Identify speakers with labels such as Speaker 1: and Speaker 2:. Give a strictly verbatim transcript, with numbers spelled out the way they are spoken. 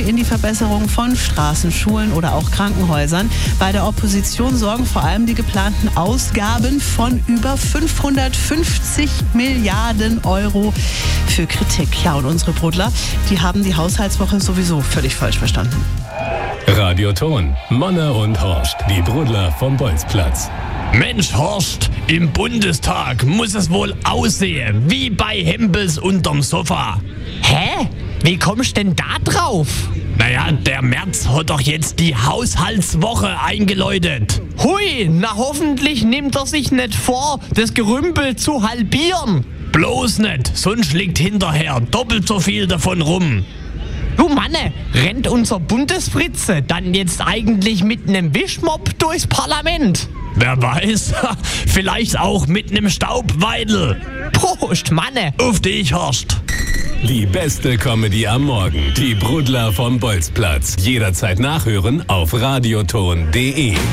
Speaker 1: in die Verbesserung von Straßen, Schulen oder auch Krankenhäusern. Bei der Opposition sorgen vor allem die geplanten Ausgaben von über fünfhundertfünfzig Milliarden Euro für Kritik. Ja, und unsere Brudler, die haben die Haushaltswoche sowieso völlig falsch verstanden.
Speaker 2: Radio Ton, Manne und Horst, die Brudler vom Bolzplatz.
Speaker 3: Mensch, Horst, im Bundestag muss es wohl aussehen, wie bei Hempels unterm Sofa.
Speaker 4: Hä? Wie kommst denn da drauf?
Speaker 3: Naja, der Merz hat doch jetzt die Haushaltswoche eingeläutet.
Speaker 4: Hui, na hoffentlich nimmt er sich nicht vor, das Gerümpel zu halbieren.
Speaker 3: Bloß nicht, sonst liegt hinterher doppelt so viel davon rum.
Speaker 4: Du Manne, rennt unser Bundesfritze dann jetzt eigentlich mit einem Wischmopp durchs Parlament?
Speaker 3: Wer weiß, vielleicht auch mit einem Staubweidel.
Speaker 4: Prost, Manne.
Speaker 3: Auf dich, Horst.
Speaker 2: Die beste Comedy am Morgen. Die Brudler vom Bolzplatz. Jederzeit nachhören auf radioton punkt de.